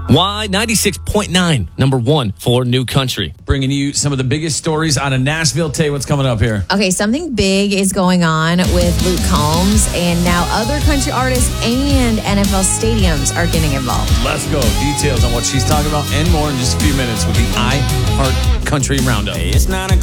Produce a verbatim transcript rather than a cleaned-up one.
Y ninety-six point nine, number one for New Country. Bringing you some of the biggest stories out of Nashville. Tay, what's coming up here? Okay, something big is going on with Luke Combs, and now other country artists and N F L stadiums are getting involved. Let's go. Details on what she's talking about and more in just a few minutes with the iHeart Country Roundup. It's nine o'clock.